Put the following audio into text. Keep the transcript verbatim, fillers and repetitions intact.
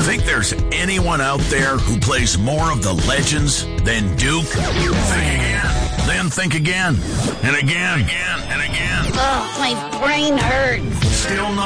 Think there's anyone out there who plays more of the legends than Duke? Think again. Then think again. And again. Again. And again. Oh, my brain hurts. Still not.